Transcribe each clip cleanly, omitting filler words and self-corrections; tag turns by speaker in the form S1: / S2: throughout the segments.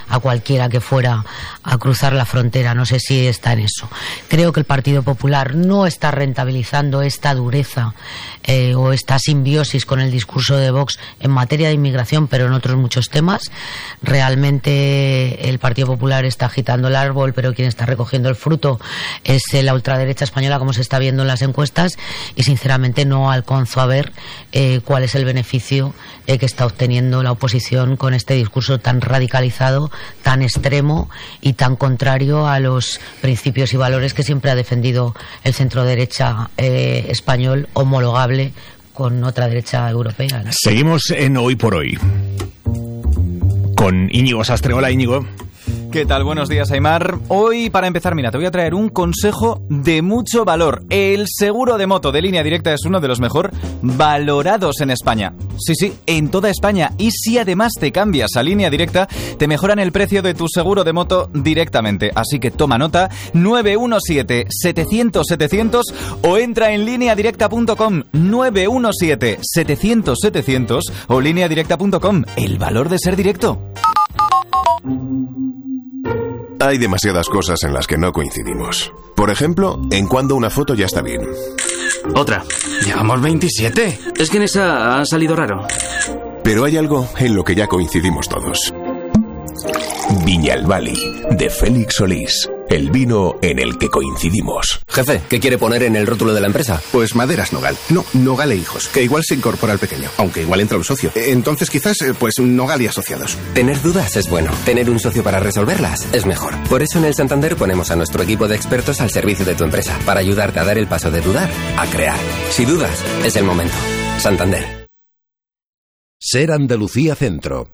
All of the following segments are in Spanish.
S1: a cualquiera que fuera a cruzar la frontera. No sé si está en eso. Creo que el Partido Popular no está rentabilizando esta dureza o esta simbiosis con el discurso de Vox en materia de inmigración, pero en otros muchos temas. Realmente el Partido Popular está agitando el árbol, pero quien está recogiendo el fruto es la ultraderecha española, como se está viendo en las encuestas, y sinceramente no alcanzo a ver cuál es el beneficio que está obteniendo la oposición con este discurso tan radicalizado, tan extremo y tan contrario a los principios y valores que siempre ha defendido el centro-derecha español, homologable con otra derecha europea, ¿no?
S2: Seguimos en Hoy por Hoy con Íñigo Sastre. Hola, Íñigo.
S3: ¿Qué tal? Buenos días, Aimar. Hoy, para empezar, mira, te voy a traer un consejo de mucho valor. El seguro de moto de Línea Directa es uno de los mejor valorados en España. Sí, en toda España. Y si además te cambias a Línea Directa, te mejoran el precio de tu seguro de moto directamente. Así que toma nota, 917-700-700 o entra en lineadirecta.com, 917-700-700 o lineadirecta.com. El valor de ser directo.
S4: Hay demasiadas cosas en las que no coincidimos. Por ejemplo, en cuándo una foto ya está bien.
S5: Otra. Llevamos 27. Es que en esa ha salido raro.
S4: Pero hay algo en lo que ya coincidimos todos. Viñalbali, de Félix Solís. El vino en el que coincidimos.
S6: Jefe, ¿qué quiere poner en el rótulo de la empresa?
S7: Pues Maderas Nogal. No, Nogal e Hijos, que igual se incorpora al pequeño, aunque igual entra un socio. Entonces quizás, pues Nogal y Asociados.
S6: Tener dudas es bueno. Tener un socio para resolverlas es mejor. Por eso en el Santander ponemos a nuestro equipo de expertos al servicio de tu empresa, para ayudarte a dar el paso de dudar a crear. Si dudas, es el momento. Santander.
S8: Ser Andalucía Centro.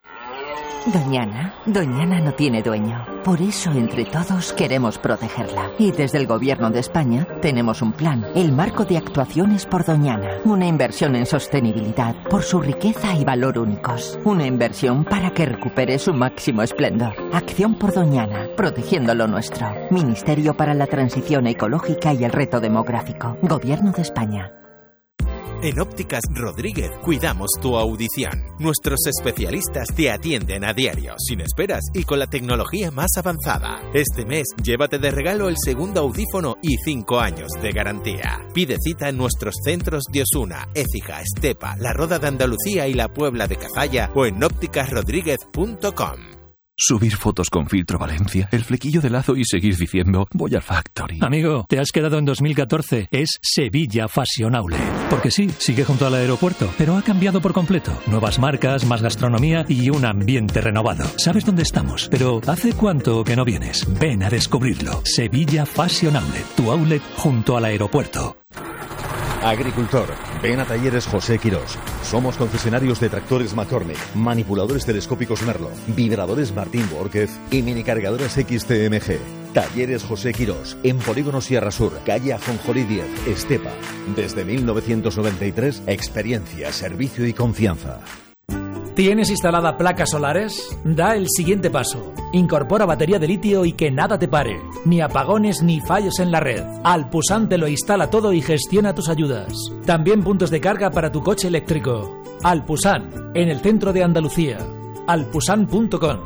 S9: Doñana no tiene dueño. Por eso, entre todos, queremos protegerla. Y desde el Gobierno de España tenemos un plan, el Marco de Actuaciones por Doñana. Una inversión en sostenibilidad por su riqueza y valor únicos. Una inversión para que recupere su máximo esplendor. Acción por Doñana, protegiendo lo nuestro. Ministerio para la Transición Ecológica y el Reto Demográfico. Gobierno de España.
S10: En Ópticas Rodríguez cuidamos tu audición. Nuestros especialistas te atienden a diario, sin esperas y con la tecnología más avanzada. Este mes, llévate de regalo el segundo audífono y 5 años de garantía. Pide cita en nuestros centros de Osuna, Écija, Estepa, La Roda de Andalucía y La Puebla de Cazalla o en ópticasrodríguez.com.
S11: Subir fotos con filtro Valencia, el flequillo de lazo y seguir diciendo voy al Factory.
S12: Amigo, te has quedado en 2014. Es Sevilla Fashion Outlet. Porque sí, sigue junto al aeropuerto, pero ha cambiado por completo. Nuevas marcas, más gastronomía y un ambiente renovado. ¿Sabes dónde estamos? Pero ¿hace cuánto que no vienes? Ven a descubrirlo. Sevilla Fashion Outlet, tu outlet junto al aeropuerto.
S13: Agricultor, ven a Talleres José Quirós. Somos concesionarios de tractores McCormick, manipuladores telescópicos Merlo, vibradores Martín Borquez y minicargadores XTMG. Talleres José Quirós, en Polígono Sierra Sur, calle Ajonjolí 10, Estepa. Desde 1993, experiencia, servicio y confianza.
S14: ¿Tienes instalada placas solares? Da el siguiente paso. Incorpora batería de litio y que nada te pare. Ni apagones ni fallos en la red. Alpusan te lo instala todo y gestiona tus ayudas. También puntos de carga para tu coche eléctrico. Alpusan, en el centro de Andalucía. alpusan.com.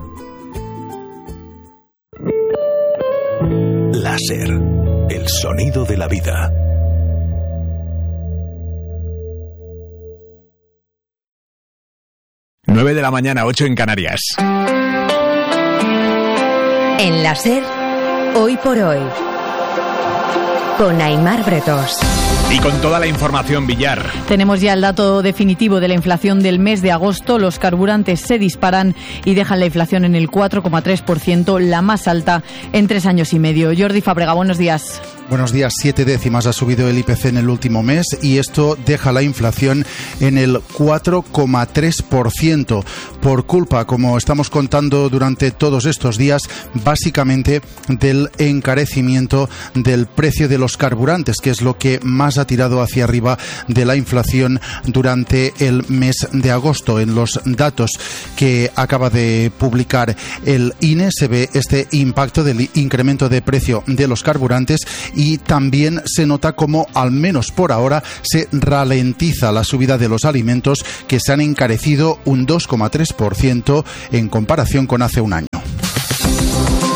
S8: Láser, el sonido de la vida.
S2: 9 de la mañana, 8 en Canarias.
S15: En la SER, Hoy por Hoy, con Aimar Bretos.
S2: Y con toda la información, Villar.
S16: Tenemos ya el dato definitivo de la inflación del mes de agosto. Los carburantes se disparan y dejan la inflación en el 4,3%, la más alta en 3 años y medio. Jordi Fábrega, buenos días.
S17: Buenos días. 7 décimas ha subido el IPC en el último mes y esto deja la inflación en el 4,3%. Por culpa, como estamos contando durante todos estos días, básicamente del encarecimiento del precio de los carburantes, que es lo que más ha tirado hacia arriba de la inflación durante el mes de agosto. En los datos que acaba de publicar el INE se ve este impacto del incremento de precio de los carburantes y también se nota como, al menos por ahora, se ralentiza la subida de los alimentos, que se han encarecido un 2,3% en comparación con hace un año.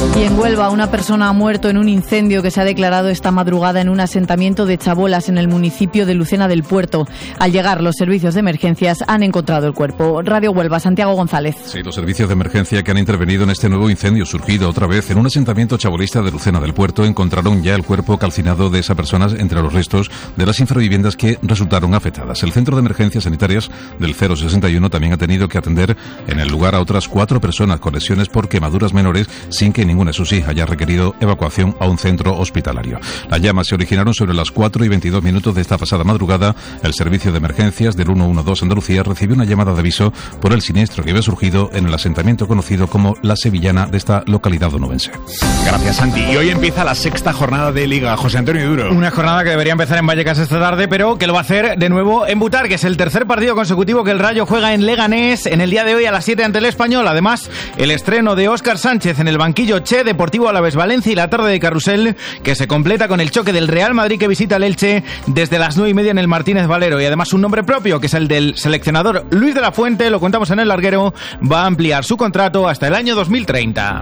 S16: Y en Huelva, una persona ha muerto en un incendio que se ha declarado esta madrugada en un asentamiento de chabolas en el municipio de Lucena del Puerto. Al llegar los servicios de emergencias han encontrado el cuerpo. Radio Huelva, Santiago González.
S11: Sí, los servicios de emergencia que han intervenido en este nuevo incendio surgido otra vez en un asentamiento chabolista de Lucena del Puerto encontraron ya el cuerpo calcinado de esa persona entre los restos de las infraviviendas que resultaron afectadas. El Centro de Emergencias Sanitarias del 061 también ha tenido que atender en el lugar a otras 4 personas con lesiones por quemaduras menores sin que ninguna, eso sí, haya requerido evacuación a un centro hospitalario. Las llamas se originaron sobre las 4:22 de esta pasada madrugada. El servicio de emergencias del 112 Andalucía recibió una llamada de aviso por el siniestro que había surgido en el asentamiento conocido como La Sevillana de esta localidad onubense.
S2: Gracias, Santi. Y hoy empieza la 6ª jornada de Liga. José Antonio Duro.
S18: Una jornada que debería empezar en Vallecas esta tarde, pero que lo va a hacer de nuevo en Butar, que es el tercer partido consecutivo que el Rayo juega en Leganés en el día de hoy a las 7 ante el Español. Además, el estreno de Óscar Sánchez en el banquillo Che, Deportivo Alavés Valencia y la tarde de Carrusel, que se completa con el choque del Real Madrid que visita el Elche desde las 9:30 en el Martínez Valero. Y además un nombre propio, que es el del seleccionador Luis de la Fuente, lo contamos en El Larguero, va a ampliar su contrato hasta el año 2030.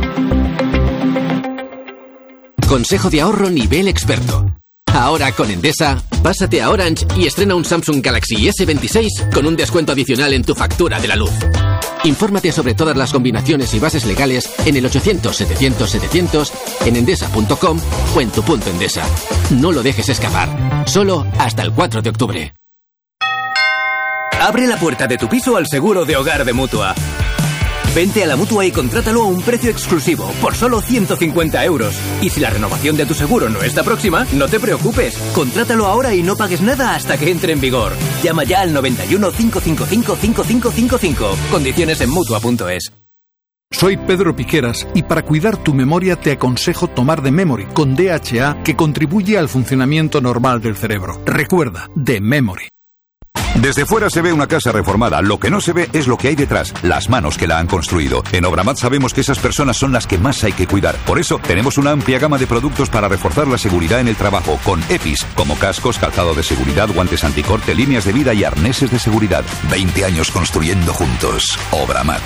S19: Consejo de ahorro nivel experto. Ahora con Endesa, pásate a Orange y estrena un Samsung Galaxy S26 con un descuento adicional en tu factura de la luz. Infórmate sobre todas las combinaciones y bases legales en el 800-700-700, en endesa.com o en tu punto Endesa. No lo dejes escapar. Solo hasta el 4 de octubre.
S20: Abre la puerta de tu piso al seguro de hogar de Mutua. Vente a la Mutua y contrátalo a un precio exclusivo, por solo 150 €. Y si la renovación de tu seguro no está próxima, no te preocupes. Contrátalo ahora y no pagues nada hasta que entre en vigor. Llama ya al 91 555 5555. Condiciones en Mutua.es.
S21: Soy Pedro Piqueras y para cuidar tu memoria te aconsejo tomar The Memory con DHA, que contribuye al funcionamiento normal del cerebro. Recuerda, The Memory.
S22: Desde fuera se ve una casa reformada, lo que no se ve es lo que hay detrás, las manos que la han construido. En Obramat sabemos que esas personas son las que más hay que cuidar. Por eso tenemos una amplia gama de productos para reforzar la seguridad en el trabajo, con EPIs, como cascos, calzado de seguridad, guantes anticorte, líneas de vida y arneses de seguridad. 20 años construyendo juntos. Obramat.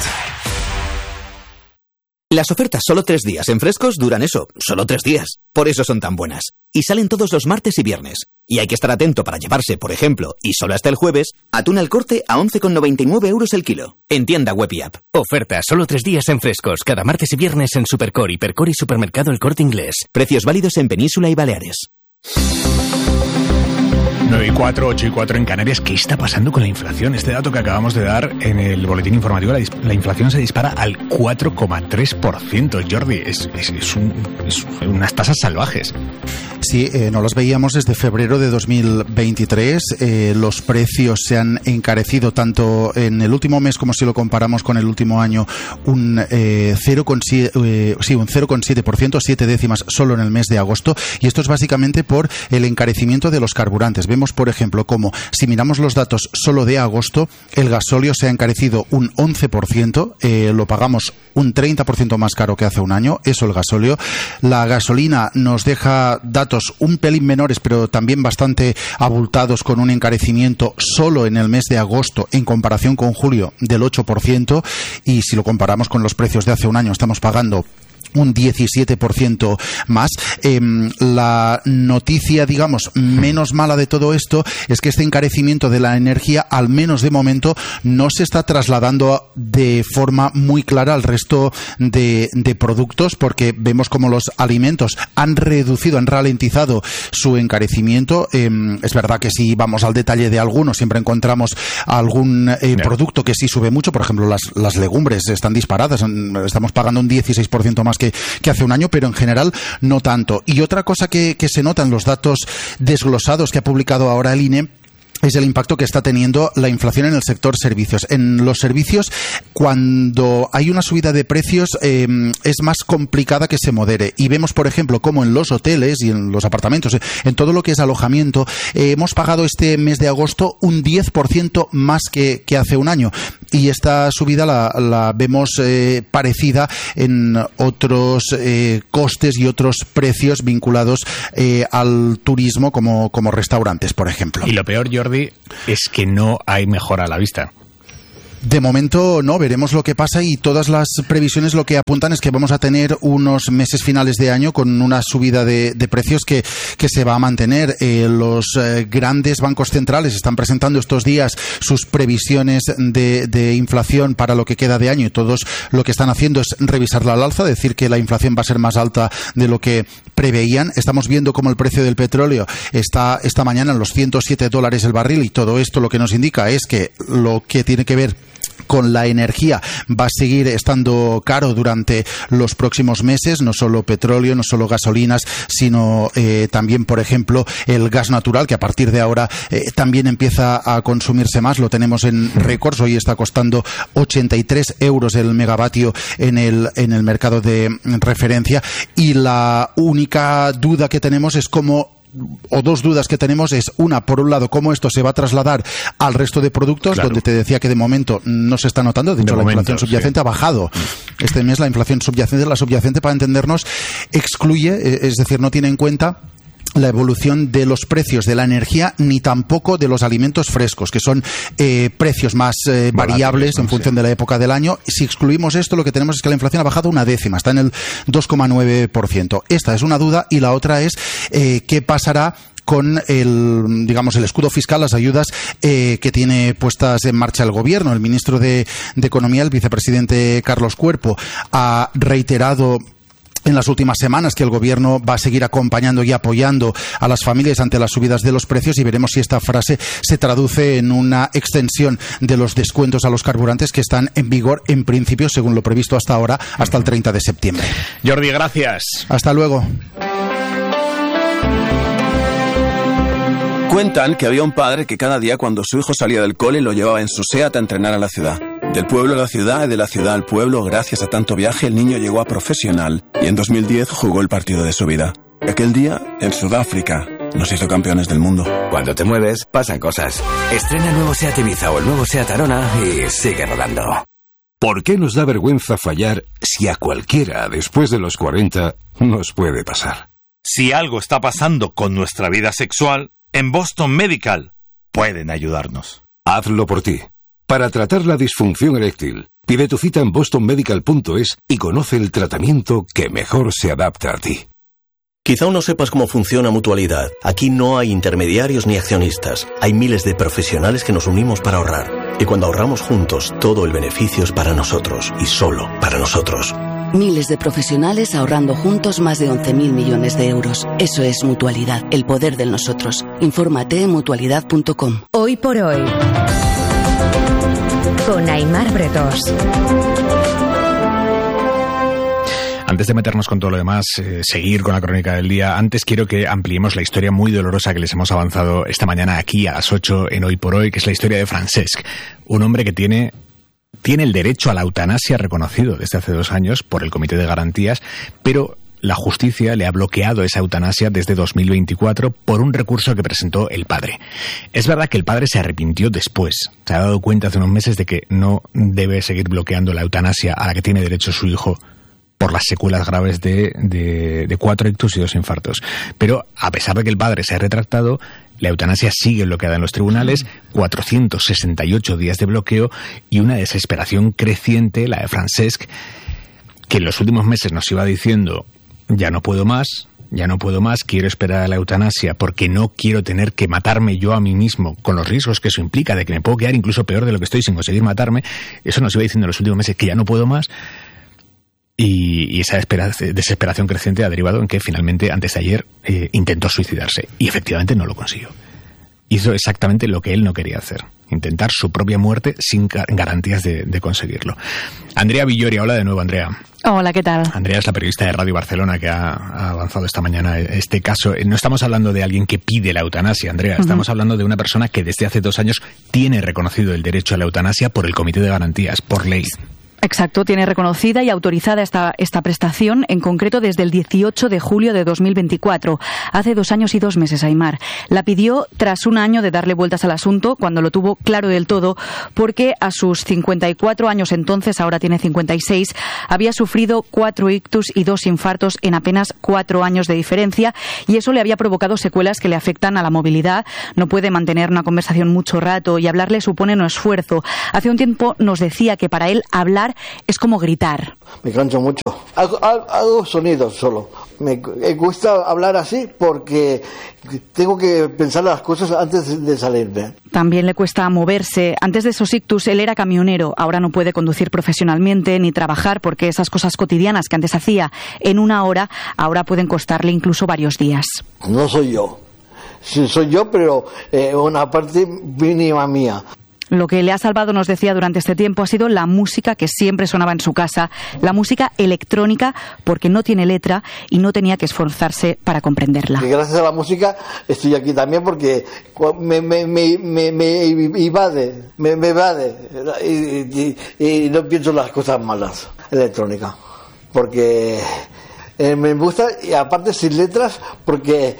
S23: Las ofertas solo 3 días en Frescos duran eso, solo 3 días. Por eso son tan buenas. Y salen todos los martes y viernes. Y hay que estar atento para llevarse, por ejemplo, y solo hasta el jueves, atún al corte a 11,99 € el kilo. En tienda web y app.
S20: Ofertas solo 3 días en Frescos, cada martes y viernes en Supercore, Hipercore y Supermercado El Corte Inglés.
S23: Precios válidos en Península y Baleares.
S2: 9:04, 8:04 en Canarias. ¿Qué está pasando con la inflación? Este dato que acabamos de dar en el boletín informativo, la inflación se dispara al 4,3%. Jordi, es unas tasas salvajes.
S17: Sí, no las veíamos desde febrero de 2023. Los precios se han encarecido tanto en el último mes como si lo comparamos con el último año, un 0,7%, 7 décimas solo en el mes de agosto. Y esto es básicamente por el encarecimiento de los carburantes. Vemos, por ejemplo, cómo si miramos los datos solo de agosto, el gasóleo se ha encarecido un 11%, lo pagamos un 30% más caro que hace un año, eso el gasóleo. La gasolina nos deja datos un pelín menores, pero también bastante abultados, con un encarecimiento solo en el mes de agosto en comparación con julio del 8%, y si lo comparamos con los precios de hace un año, estamos pagando un 17% más. La noticia, digamos, menos mala de todo esto es que este encarecimiento de la energía, al menos de momento, no se está trasladando de forma muy clara al resto de productos, porque vemos como los alimentos han ralentizado su encarecimiento. Es verdad que si vamos al detalle de algunos, siempre encontramos algún producto que sí sube mucho. Por ejemplo, las legumbres están disparadas, estamos pagando un 16% más que hace un año, pero en general no tanto. Y otra cosa que se nota en los datos desglosados que ha publicado ahora el INE es el impacto que está teniendo la inflación en el sector servicios. En los servicios, cuando hay una subida de precios, es más complicada que se modere. Y vemos, por ejemplo, cómo en los hoteles y en los apartamentos, en todo lo que es alojamiento, hemos pagado este mes de agosto un 10% más que hace un año. Y esta subida la vemos parecida en otros costes y otros precios vinculados al turismo, como restaurantes, por ejemplo.
S2: Y lo peor, Jordi, es que no hay mejora a la vista.
S17: De momento no, veremos lo que pasa y todas las previsiones lo que apuntan es que vamos a tener unos meses finales de año con una subida de precios que se va a mantener. Los grandes bancos centrales están presentando estos días sus previsiones de inflación para lo que queda de año y todos lo que están haciendo es revisarla al alza, decir que la inflación va a ser más alta de lo que preveían. Estamos viendo cómo el precio del petróleo está esta mañana en los $107 el barril y todo esto lo que nos indica es que lo que tiene que ver con la energía va a seguir estando caro durante los próximos meses, no solo petróleo, no solo gasolinas, sino también, por ejemplo, el gas natural, que a partir de ahora también empieza a consumirse más. Lo tenemos en récords, hoy está costando 83 euros el megavatio en el mercado de referencia, y la única duda que tenemos es dos dudas que tenemos es una, por un lado, cómo esto se va a trasladar al resto de productos, donde te decía que de momento no se está notando. De hecho, la inflación subyacente ha bajado este mes. La inflación subyacente, para entendernos, excluye, es decir, no tiene en cuenta la evolución de los precios de la energía ni tampoco de los alimentos frescos, que son precios más variables en función de la época del año. Si excluimos esto, lo que tenemos es que la inflación ha bajado una décima, está en el 2,9%. Esta es una duda, y la otra es qué pasará con el escudo fiscal, las ayudas que tiene puestas en marcha el gobierno. El ministro de Economía, el vicepresidente Carlos Cuerpo, ha reiterado en las últimas semanas que el gobierno va a seguir acompañando y apoyando a las familias ante las subidas de los precios, y veremos si esta frase se traduce en una extensión de los descuentos a los carburantes que están en vigor en principio, según lo previsto hasta ahora, hasta el 30 de septiembre.
S2: Jordi, gracias.
S17: Hasta luego.
S1: Cuentan que había un padre que cada día cuando su hijo salía del cole lo llevaba en su SEAT a entrenar a la ciudad. Del pueblo a la ciudad y de la ciudad al pueblo, gracias a tanto viaje, el niño llegó a profesional y en 2010 jugó el partido de su vida. Aquel día, en Sudáfrica, nos hizo campeones del mundo.
S3: Cuando te mueves, pasan cosas. Estrena el nuevo SEAT Ibiza o el nuevo SEAT Arona y sigue rodando.
S8: ¿Por qué nos da vergüenza fallar si a cualquiera después de los 40 nos puede pasar?
S5: Si algo está pasando con nuestra vida sexual, en Boston Medical pueden ayudarnos.
S8: Hazlo por ti. Para tratar la disfunción eréctil, pide tu cita en bostonmedical.es y conoce el tratamiento que mejor se adapta a ti.
S24: Quizá aún no sepas cómo funciona Mutualidad. Aquí no hay intermediarios ni accionistas. Hay miles de profesionales que nos unimos para ahorrar. Y cuando ahorramos juntos, todo el beneficio es para nosotros y solo para nosotros.
S25: Miles de profesionales ahorrando juntos más de 11.000 millones de euros. Eso es Mutualidad, el poder del nosotros. Infórmate en mutualidad.com.
S15: Hoy por hoy, con Aimar Bretos.
S2: Antes de meternos con todo lo demás, seguir con la crónica del día, antes quiero que ampliemos la historia muy dolorosa que les hemos avanzado esta mañana aquí a las 8 en Hoy por Hoy, que es la historia de Francesc, un hombre que tiene el derecho a la eutanasia reconocido desde hace 2 años por el Comité de Garantías, pero la justicia le ha bloqueado esa eutanasia desde 2024 por un recurso que presentó el padre. Es verdad que el padre se arrepintió después. Se ha dado cuenta hace unos meses de que no debe seguir bloqueando la eutanasia a la que tiene derecho su hijo por las secuelas graves de 4 ictus y 2 infartos. Pero a pesar de que el padre se ha retractado, la eutanasia sigue bloqueada en los tribunales, 468 días de bloqueo y una desesperación creciente, la de Francesc, que en los últimos meses nos iba diciendo: ya no puedo más, quiero esperar a la eutanasia porque no quiero tener que matarme yo a mí mismo, con los riesgos que eso implica, de que me puedo quedar incluso peor de lo que estoy sin conseguir matarme. Eso nos iba diciendo en los últimos meses, que ya no puedo más. Y esa desesperación creciente ha derivado en que finalmente, antes de ayer, intentó suicidarse. Y efectivamente no lo consiguió. Hizo exactamente lo que él no quería hacer: intentar su propia muerte sin garantías de conseguirlo. Andrea Villoria, hola de nuevo, Andrea.
S16: Hola, ¿qué tal?
S2: Andrea es la periodista de Radio Barcelona que ha avanzado esta mañana este caso. No estamos hablando de alguien que pide la eutanasia, Andrea. Estamos hablando de una persona que desde hace 2 años tiene reconocido el derecho a la eutanasia por el Comité de Garantías, por ley.
S16: Exacto, tiene reconocida y autorizada esta prestación, en concreto desde el 18 de julio de 2024. Hace 2 años y 2 meses, Aimar. La pidió tras un año de darle vueltas al asunto, cuando lo tuvo claro del todo, porque a sus 54 años entonces, ahora tiene 56, había sufrido 4 ictus y 2 infartos en apenas 4 años de diferencia, y eso le había provocado secuelas que le afectan a la movilidad. No puede mantener una conversación mucho rato y hablarle supone un esfuerzo. Hace un tiempo nos decía que para él hablar es como gritar.
S4: Me canso mucho. Hago sonidos solo. Me gusta hablar así porque tengo que pensar las cosas antes de salirme.
S16: También le cuesta moverse. Antes de esos ictus él era camionero. Ahora no puede conducir profesionalmente ni trabajar porque esas cosas cotidianas que antes hacía en 1 hora, ahora pueden costarle incluso varios días.
S4: No soy yo. Sí, soy yo, pero una parte mínima mía.
S16: Lo que le ha salvado, nos decía durante este tiempo, ha sido la música que siempre sonaba en su casa, la música electrónica, porque no tiene letra y no tenía que esforzarse para comprenderla.
S4: Y gracias a la música estoy aquí también porque me evade y no pienso las cosas malas, electrónica, porque me gusta, y aparte sin letras, porque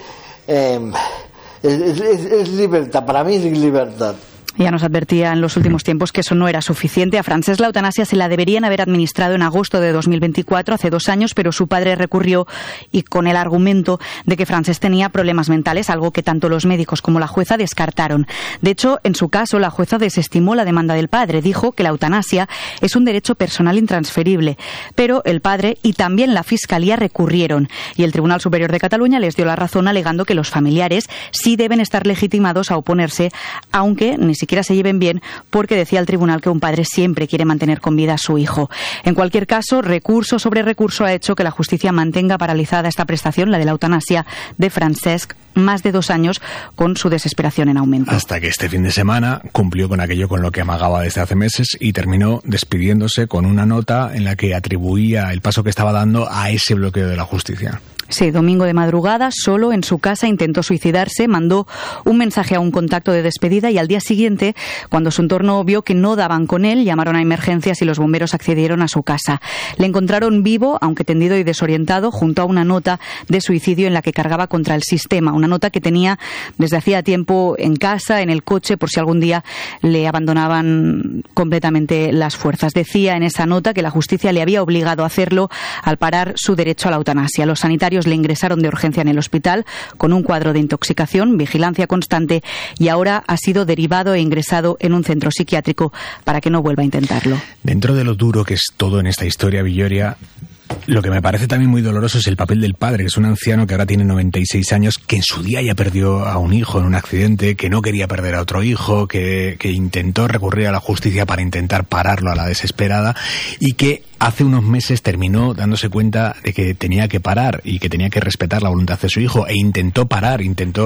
S4: es libertad, para mí es libertad.
S16: Ya nos advertía en los últimos tiempos que eso no era suficiente. A Francesc la eutanasia se la deberían haber administrado en agosto de 2024, hace 2 años, pero su padre recurrió y con el argumento de que Francesc tenía problemas mentales, algo que tanto los médicos como la jueza descartaron. De hecho, en su caso, la jueza desestimó la demanda del padre. Dijo que la eutanasia es un derecho personal intransferible. Pero el padre y también la Fiscalía recurrieron y el Tribunal Superior de Cataluña les dio la razón, alegando que los familiares sí deben estar legitimados a oponerse, aunque ni siquiera se lleven bien, porque decía el tribunal que un padre siempre quiere mantener con vida a su hijo. En cualquier caso, recurso sobre recurso ha hecho que la justicia mantenga paralizada esta prestación, la de la eutanasia de Francesc, más de 2 años, con su desesperación en aumento.
S2: Hasta que este fin de semana cumplió con aquello con lo que amagaba desde hace meses y terminó despidiéndose con una nota en la que atribuía el paso que estaba dando a ese bloqueo de la justicia.
S16: Sí, domingo de madrugada, solo en su casa intentó suicidarse, mandó un mensaje a un contacto de despedida y al día siguiente, cuando su entorno vio que no daban con él, llamaron a emergencias y los bomberos accedieron a su casa. Le encontraron vivo, aunque tendido y desorientado, junto a una nota de suicidio en la que cargaba contra el sistema, una nota que tenía desde hacía tiempo en casa, en el coche, por si algún día le abandonaban completamente las fuerzas. Decía en esa nota que la justicia le había obligado a hacerlo al parar su derecho a la eutanasia. Los sanitarios le ingresaron de urgencia en el hospital con un cuadro de intoxicación, vigilancia constante, y ahora ha sido derivado e ingresado en un centro psiquiátrico para que no vuelva a intentarlo.
S2: Dentro de lo duro que es todo en esta historia, Villoria, lo que me parece también muy doloroso es el papel del padre, que es un anciano que ahora tiene 96 años, que en su día ya perdió a un hijo en un accidente, que no quería perder a otro hijo, que intentó recurrir a la justicia para intentar pararlo a la desesperada y que hace unos meses terminó dándose cuenta de que tenía que parar y que tenía que respetar la voluntad de su hijo e intentó parar,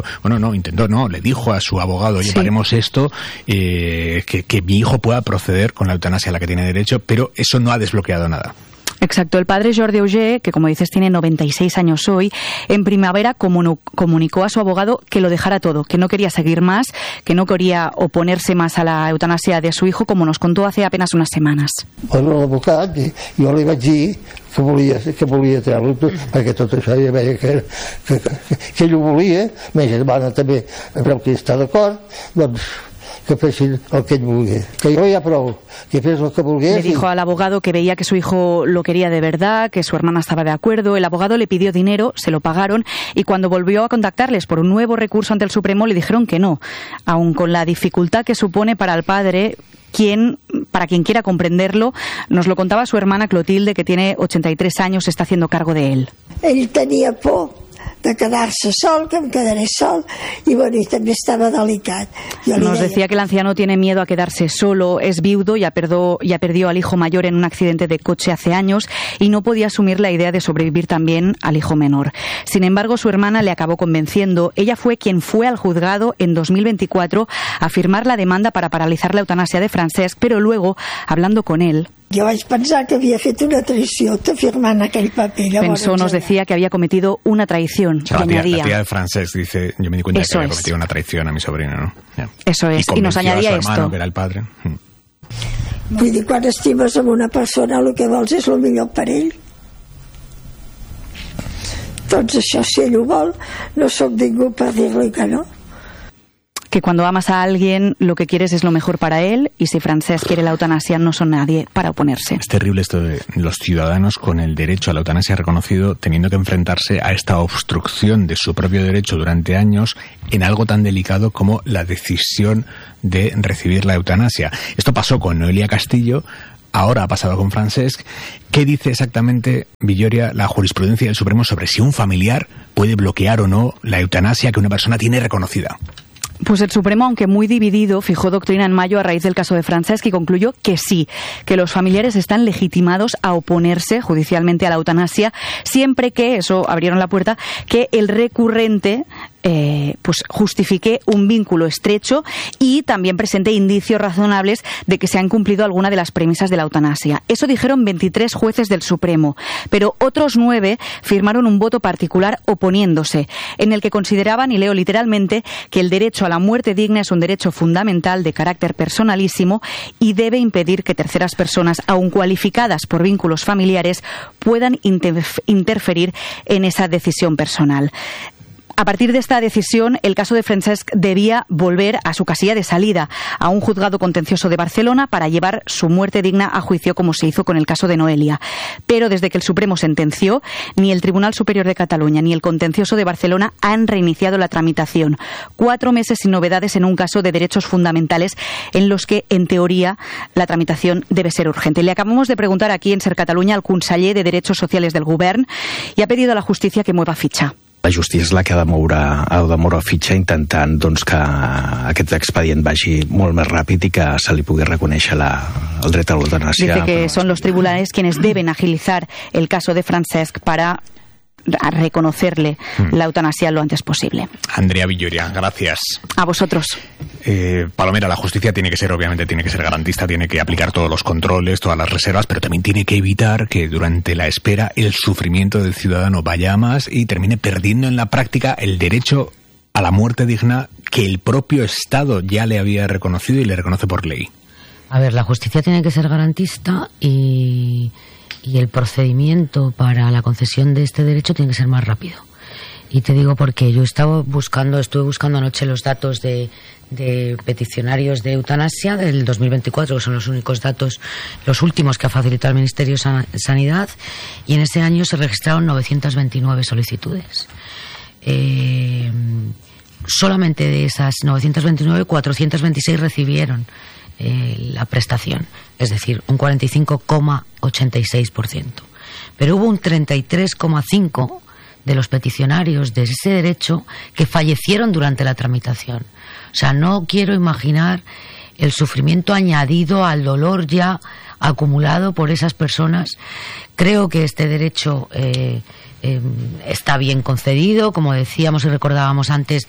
S2: le dijo a su abogado, oye, paremos esto, que mi hijo pueda proceder con la eutanasia a la que tiene derecho, pero eso no ha desbloqueado nada.
S16: Exacto. El padre Jordi Auger, que como dices tiene 96 años hoy, en primavera comunicó a su abogado que lo dejara todo, que no quería seguir más, que no quería oponerse más a la eutanasia de su hijo, como nos contó hace apenas unas semanas.
S4: Bueno, l'advocat, jo li vaig dir que volia treure-ho perquè tot això ja veia que ell ho volia, ma germana també veu que està d'acord, doncs que fessin el que ell vulgui, que jo ja prou, que fes el que volgués.
S16: Le dijo al abogado que veía que su hijo lo quería de verdad, que su hermana estaba de acuerdo. El abogado le pidió dinero, se lo pagaron, y cuando volvió a contactarles por un nuevo recurso ante el Supremo le dijeron que no, aun con la dificultad que supone para el padre, para quien quiera comprenderlo. Nos lo contaba su hermana Clotilde, que tiene 83 años, se está haciendo cargo de él.
S6: Ell tenia por de quedar-se sol, que em quedaré sol, y bueno, y també estava delicat.
S16: Nos decía que el anciano tiene miedo a quedarse solo, es viudo, ya perdió al hijo mayor en un accidente de coche hace años y no podía asumir la idea de sobrevivir también al hijo menor. Sin embargo, su hermana le acabó convenciendo. Ella fue quien fue al juzgado en 2024 a firmar la demanda para paralizar la eutanasia de Francesc, pero luego, hablando con él,
S6: jo vaig pensar que havia fet una traïció firmant aquell paper.
S16: Pensó, nos decía que había cometido una traición.
S2: O sea, la tía de Francesc dice, yo me di cuenta que había cometido una traición a mi sobrino, ¿no? Ya.
S16: Eso es, y nos añadía
S2: a su hermano,
S16: esto.
S2: Que era el padre.
S6: Vull dir, quan estimes amb una persona el que vols és el millor per ell. Doncs això, si ell ho vol, no sóc ningú per dir-li que no.
S7: Que cuando amas a alguien lo que quieres es lo mejor para él, y si Francesc quiere la eutanasia no son nadie para oponerse.
S2: Es terrible esto de los ciudadanos con el derecho a la eutanasia reconocido teniendo que enfrentarse a esta obstrucción de su propio derecho durante años en algo tan delicado como la decisión de recibir la eutanasia. Esto pasó con Noelia Castillo, ahora ha pasado con Francesc. ¿Qué dice exactamente, Villoria, la jurisprudencia del Supremo sobre si un familiar puede bloquear o no la eutanasia que una persona tiene reconocida?
S7: Pues el Supremo, aunque muy dividido, fijó doctrina en mayo a raíz del caso de Francesc y concluyó que sí, que los familiares están legitimados a oponerse judicialmente a la eutanasia, siempre que, eso abrieron la puerta, que el recurrente pues justifique un vínculo estrecho y también presente indicios razonables de que se han cumplido alguna de las premisas de la eutanasia. Eso dijeron 23 jueces del Supremo, pero otros 9 firmaron un voto particular oponiéndose, en el que consideraban, y leo literalmente, que el derecho a la muerte digna es un derecho fundamental de carácter personalísimo y debe impedir que terceras personas, aun cualificadas por vínculos familiares, puedan interferir en esa decisión personal. A partir de esta decisión, el caso de Francesc debía volver a su casilla de salida, a un juzgado contencioso de Barcelona, para llevar su muerte digna a juicio, como se hizo con el caso de Noelia. Pero desde que el Supremo sentenció, ni el Tribunal Superior de Cataluña ni el contencioso de Barcelona han reiniciado la tramitación. 4 meses sin novedades en un caso de derechos fundamentales en los que, en teoría, la tramitación debe ser urgente. Le acabamos de preguntar aquí en Ser Catalunya al conseller de Derechos Sociales del Govern i ha pedido a la justícia que mueva fitxa.
S9: La justícia és la que ha de moure fitxa intentant doncs, que aquest expedient vagi molt més ràpid i que se li pugui reconèixer el dret a l'eutanàsia.
S7: Dice que son los tribunales quienes deben agilizar el caso de Francesc para reconocerle la eutanasia lo antes posible.
S2: Andrea Villoria, gracias.
S7: A vosotros.
S2: Palomera, la justicia tiene que ser garantista, tiene que aplicar todos los controles, todas las reservas, pero también tiene que evitar que durante la espera el sufrimiento del ciudadano vaya a más y termine perdiendo en la práctica el derecho a la muerte digna que el propio Estado ya le había reconocido y le reconoce por ley.
S10: A ver, la justicia tiene que ser garantista y el procedimiento para la concesión de este derecho tiene que ser más rápido. Y te digo porque yo estuve buscando anoche los datos de peticionarios de eutanasia del 2024, que son los únicos datos, los últimos que ha facilitado el Ministerio de Sanidad, y en ese año se registraron 929 solicitudes. Solamente de esas 929, 426 recibieron la prestación, es decir, un 45,86%. Pero hubo un 33,5% de los peticionarios de ese derecho que fallecieron durante la tramitación. O sea, no quiero imaginar el sufrimiento añadido al dolor ya acumulado por esas personas. Creo que este derecho está bien concedido, como decíamos y recordábamos antes,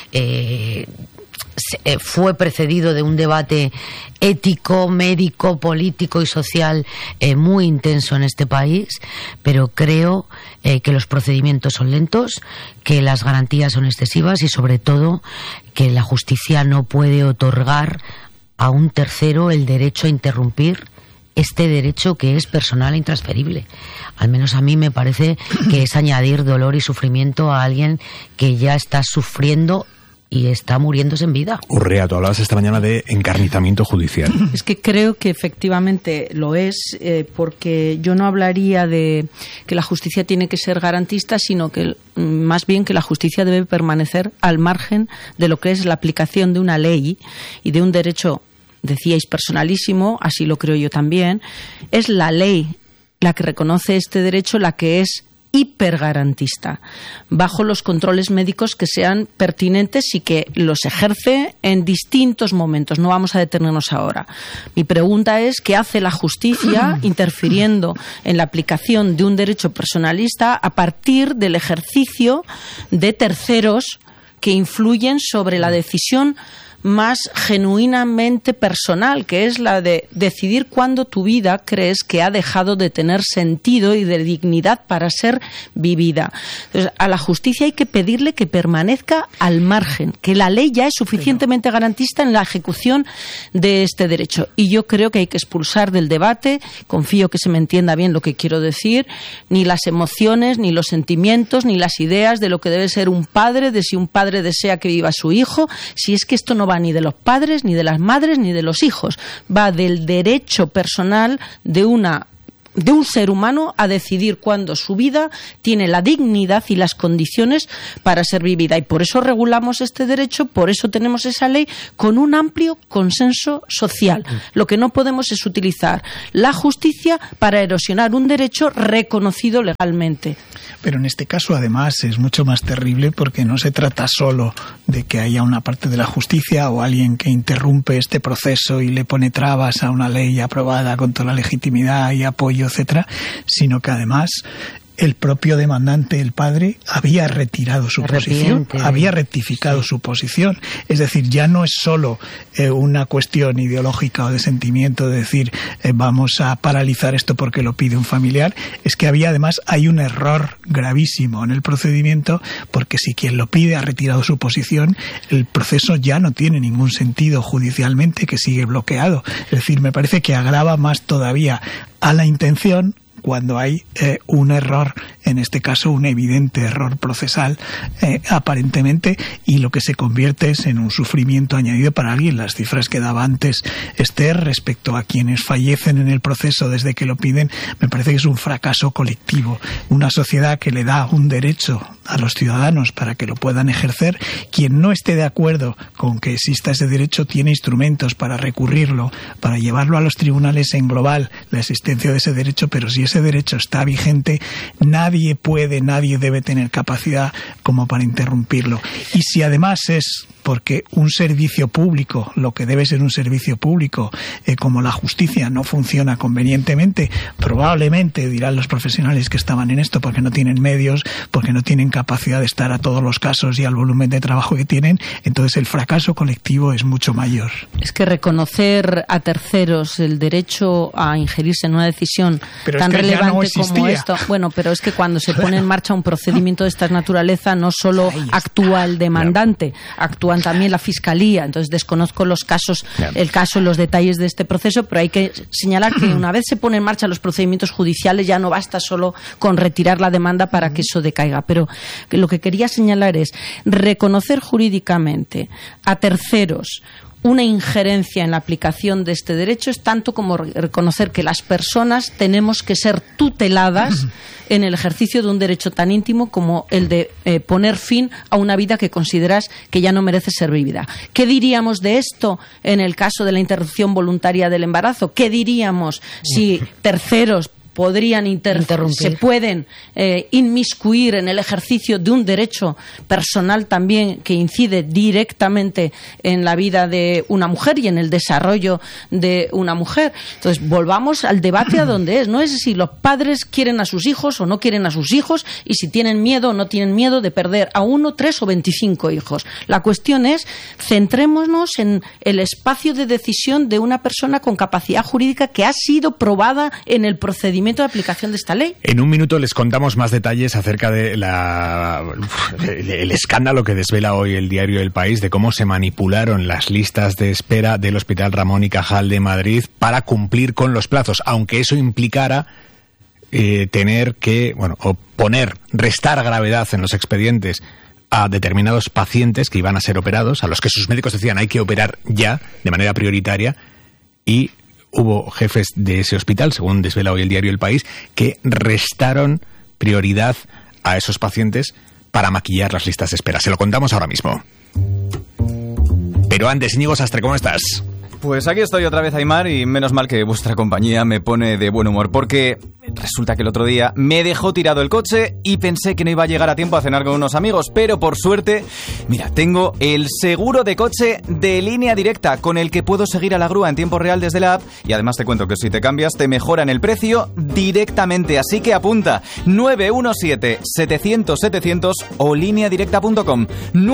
S10: fue precedido de un debate ético, médico, político y social muy intenso en este país, pero creo que los procedimientos son lentos, que las garantías son excesivas y sobre todo que la justicia no puede otorgar a un tercero el derecho a interrumpir este derecho que es personal e intransferible. Al menos a mí me parece que es añadir dolor y sufrimiento a alguien que ya está sufriendo y está muriéndose en vida.
S2: Urrea, tú hablabas esta mañana de encarnizamiento judicial.
S12: Es que creo que efectivamente lo es, porque yo no hablaría de que la justicia tiene que ser garantista, sino que más bien que la justicia debe permanecer al margen de lo que es la aplicación de una ley y de un derecho, decíais, personalísimo, así lo creo yo también. Es la ley la que reconoce este derecho, la que es hipergarantista, bajo los controles médicos que sean pertinentes y que los ejerce en distintos momentos. No vamos a detenernos ahora. Mi pregunta es, ¿qué hace la justicia interfiriendo en la aplicación de un derecho personalista a partir del ejercicio de terceros que influyen sobre la decisión más genuinamente personal, que es la de decidir cuándo tu vida crees que ha dejado de tener sentido y de dignidad para ser vivida. Entonces, a la justicia hay que pedirle que permanezca al margen, que la ley ya es suficientemente garantista en la ejecución de este derecho. Y yo creo que hay que expulsar del debate, confío que se me entienda bien lo que quiero decir, ni las emociones, ni los sentimientos, ni las ideas de lo que debe ser un padre, de si un padre desea que viva su hijo, si es que esto no va ni de los padres, ni de las madres, ni de los hijos, va del derecho personal de un ser humano a decidir cuándo su vida tiene la dignidad y las condiciones para ser vivida. Y por eso regulamos este derecho, por eso tenemos esa ley con un amplio consenso social. Lo que no podemos es utilizar la justicia para erosionar un derecho reconocido legalmente.
S2: Pero en este caso, además, es mucho más terrible porque no se trata solo de que haya una parte de la justicia o alguien que interrumpe este proceso y le pone trabas a una ley aprobada con toda la legitimidad y apoyo, etcétera, sino que además el propio demandante, el padre, había retirado su posición, había rectificado su posición. Es decir, ya no es solo una cuestión ideológica o de sentimiento de decir vamos a paralizar esto porque lo pide un familiar, es que hay un error gravísimo en el procedimiento, porque si quien lo pide ha retirado su posición, el proceso ya no tiene ningún sentido judicialmente, que sigue bloqueado. Es decir, me parece que agrava más todavía a la intención cuando hay un error, en este caso un evidente error procesal, aparentemente, y lo que se convierte es en un sufrimiento añadido para alguien. Las cifras que daba antes Esther respecto a quienes fallecen en el proceso desde que lo piden, me parece que es un fracaso colectivo. Una sociedad que le da un derecho a los ciudadanos para que lo puedan ejercer, quien no esté de acuerdo con que exista ese derecho tiene instrumentos para recurrirlo, para llevarlo a los tribunales en global, la existencia de ese derecho, pero si ese derecho está vigente, nadie debe tener capacidad como para interrumpirlo. Y si además es porque un servicio público, lo que debe ser un servicio público, como la justicia, no funciona convenientemente, probablemente, dirán los profesionales que estaban en esto, porque no tienen medios, porque no tienen capacidad de estar a todos los casos y al volumen de trabajo que tienen, entonces el fracaso colectivo es mucho mayor.
S12: Es que reconocer a terceros el derecho a ingerirse en una decisión tan relevante como esto, bueno, pero es que cuando se pone en marcha un procedimiento de esta naturaleza, no solo actúa el demandante, actúan también la fiscalía. Entonces desconozco los casos, los detalles de este proceso, pero hay que señalar que una vez se ponen en marcha los procedimientos judiciales ya no basta solo con retirar la demanda para que eso decaiga. Pero lo que quería señalar es reconocer jurídicamente a terceros una injerencia en la aplicación de este derecho es tanto como reconocer que las personas tenemos que ser tuteladas en el ejercicio de un derecho tan íntimo como el de poner fin a una vida que consideras que ya no merece ser vivida. ¿Qué diríamos de esto en el caso de la interrupción voluntaria del embarazo? ¿Qué diríamos si terceros podrían se pueden inmiscuir en el ejercicio de un derecho personal también que incide directamente en la vida de una mujer y en el desarrollo de una mujer? Entonces, volvamos al debate a donde es. No es si los padres quieren a sus hijos o no quieren a sus hijos y si tienen miedo o no tienen miedo de perder a 1, 3 o 25 hijos. La cuestión es, centrémonos en el espacio de decisión de una persona con capacidad jurídica que ha sido probada en el procedimiento de aplicación de esta ley.
S2: En un minuto les contamos más detalles acerca de el escándalo que desvela hoy el diario El País, de cómo se manipularon las listas de espera del Hospital Ramón y Cajal de Madrid para cumplir con los plazos, aunque eso implicara tener que, restar gravedad en los expedientes a determinados pacientes que iban a ser operados, a los que sus médicos decían hay que operar ya, de manera prioritaria, y hubo jefes de ese hospital, según desvela hoy el diario El País, que restaron prioridad a esos pacientes para maquillar las listas de espera. Se lo contamos ahora mismo. Pero antes, Íñigo Sastre, ¿cómo estás?
S11: Pues aquí estoy otra vez, Aimar, y menos mal que vuestra compañía me pone de buen humor, porque Resulta que el otro día me dejó tirado el coche y pensé que no iba a llegar a tiempo a cenar con unos amigos, pero por suerte, mira, tengo el seguro de coche de Línea Directa con el que puedo seguir a la grúa en tiempo real desde la app y además te cuento que si te cambias te mejoran el precio directamente, así que apunta 917-700-700 o lineadirecta.com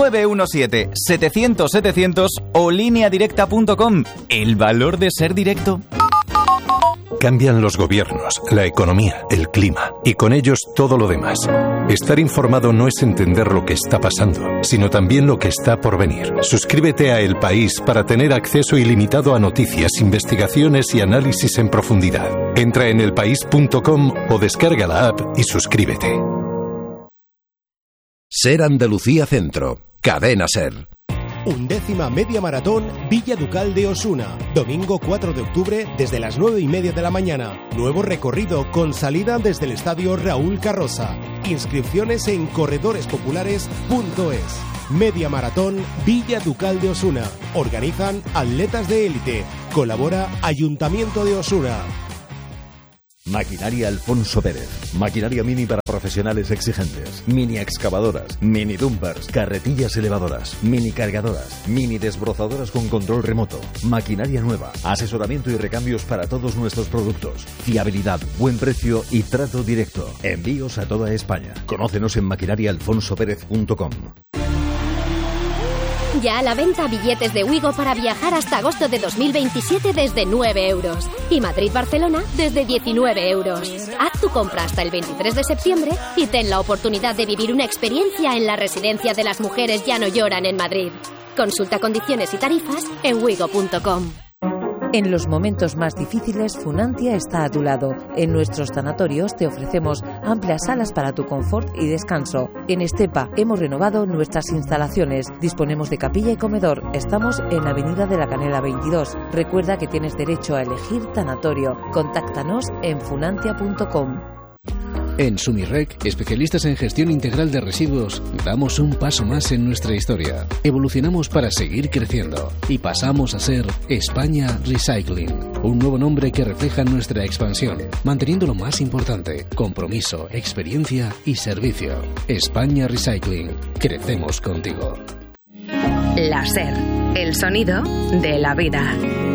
S11: 917-700-700 o lineadirecta.com. El valor de ser directo.
S8: Cambian los gobiernos, la economía, el clima y con ellos todo lo demás. Estar informado no es entender lo que está pasando, sino también lo que está por venir. Suscríbete a El País para tener acceso ilimitado a noticias, investigaciones y análisis en profundidad. Entra en elpaís.com o descarga la app y suscríbete.
S13: Ser Andalucía Centro, Cadena Ser.
S14: 11ª Media Maratón Villa Ducal de Osuna. Domingo 4 de octubre desde las 9:30 de la mañana. Nuevo recorrido con salida desde el Estadio Raúl Carroza. Inscripciones en corredorespopulares.es. Media Maratón Villa Ducal de Osuna. Organizan Atletas de Élite. Colabora Ayuntamiento de Osuna.
S18: Maquinaria Alfonso Pérez. Maquinaria mini para profesionales exigentes. Mini excavadoras, mini dumpers, carretillas elevadoras, mini cargadoras, mini desbrozadoras con control remoto. Maquinaria nueva. Asesoramiento y recambios para todos nuestros productos. Fiabilidad, buen precio y trato directo. Envíos a toda España. Conócenos en maquinariaalfonsopérez.com.
S19: Ya a la venta billetes de Wigo para viajar hasta agosto de 2027 desde 9 euros. Y Madrid-Barcelona desde 19 euros. Haz tu compra hasta el 23 de septiembre y ten la oportunidad de vivir una experiencia en la Residencia de las Mujeres Ya No Lloran en Madrid. Consulta condiciones y tarifas en wigo.com.
S26: En los momentos más difíciles, Funantia está a tu lado. En nuestros tanatorios te ofrecemos amplias salas para tu confort y descanso. En Estepa hemos renovado nuestras instalaciones. Disponemos de capilla y comedor. Estamos en Avenida de la Canela 22. Recuerda que tienes derecho a elegir tanatorio. Contáctanos en funantia.com.
S27: En Sumirrec, especialistas en gestión integral de residuos, damos un paso más en nuestra historia. Evolucionamos para seguir creciendo y pasamos a ser España Recycling, un nuevo nombre que refleja nuestra expansión, manteniendo lo más importante: compromiso, experiencia y servicio. España Recycling, crecemos contigo.
S15: La SER, el sonido de la vida.